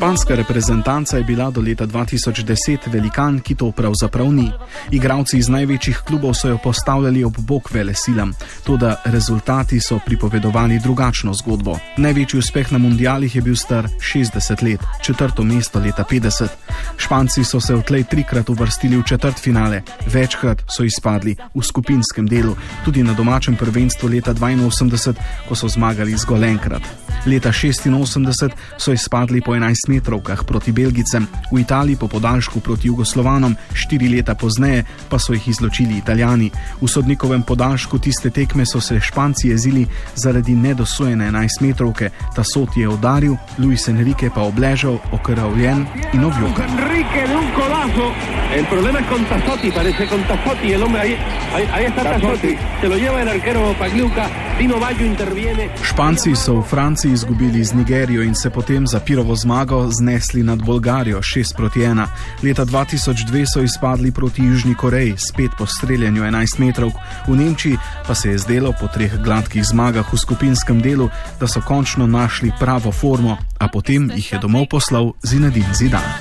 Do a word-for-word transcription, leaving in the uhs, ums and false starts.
Španska reprezentanca je bila do leta dva tisoč deset velikan, ki to pravzaprav ni. Igralci iz največjih klubov so jo postavljali ob bok velesilam, toda rezultati so pripovedovali drugačno zgodbo. Največji uspeh na mundialih je bil star šestdeset let, četrto mesto leta petdeset. Španci so se odtlej trikrat uvrstili v četrtfinale, večkrat so izpadli v skupinskem delu, tudi na domačem prvenstvu leta dvainosemdeset, ko so zmagali zgolj enkrat. Leta šestinosemdeset so izpadli po enajstmetrovkah proti Belgicem, v Italiji po podaljšku proti Jugoslovanom, štiri leta pozneje pa so jih izločili Italijani. V sodnikovem podaljšku tiste tekme so se Španci jezili zaradi nedosojene enajstmetrovke, ta sod je udaril, Luis Enrique pa obležal, okrvavljen in objokan. Enrique de un codazo. El problema es con Tassotti, parece con Tassotti, el hombre ahí, ahí, ahí está Tassotti, se lo lleva el arquero Pagliuca, Dino Baggio interviene. Španci so v Franciji izgubili z Nigerijo in se potem za Pirovo zmago znesli nad Bolgarijo šest proti ena. Leta dva tisoč dve so izpadli proti Južni Koreji, spet po streljanju enajstmetrovk. V Nemčiji pa se je zdelo po treh gladkih zmagah v skupinskem delu, da so končno našli pravo formo, a potem jih je domov poslal Zinedine Zidane.